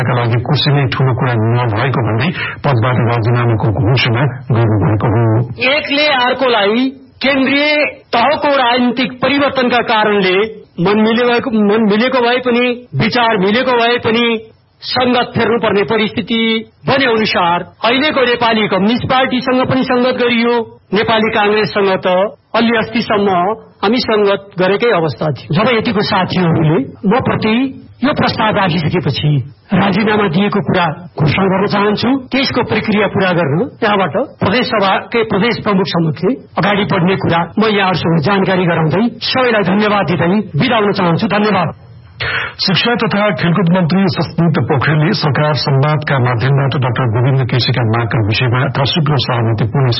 का लागि कुर्सी नै ठूलो कुरा नभएको भन्दै पदबाट राजीनामाको घोषणा गर्नुभएको हो। एकले अर्कोलाई केन्द्रीय तहको राजनीतिक परिवर्तनका कारणले मन मिलेको भए पनि विचार मिलेको भए पनि संगत फेर्नुपर्ने परिस्थिति बने अनुसार अहिलेको नेपाली कम्युनिस्ट पार्टीसँग पनि संगत गरियो। नेपाली कांग्रेससँग त अलि अस्तिसम्म हामी संगत गरेकै अवस्था थियो। जब यतिको साथीहरूले म प्रति यो प्रस्ताव राखिसकेपछि राजीनामा दिएको कुरा घोषणा गर्न चाहन्छु। त्यसको प्रक्रिया पूरा गर्न त्यहाँबाट प्रदेश सभाकै प्रदेश प्रमुख समक्ष अगाडि बढ्ने कुरा म यहाँहरूसँग जानकारी गराउँदै सबैलाई धन्यवाद दिँदै बिदा हुन चाहन्छु। धन्यवाद। शिक्षा तथा खेलकुद मन्त्री सस्मित पोखरेलले सरकार संवादका माध्यमबाट डाक्टर गोविन्द केसीका मागका विषयमा 10 सहमतिपूर्ण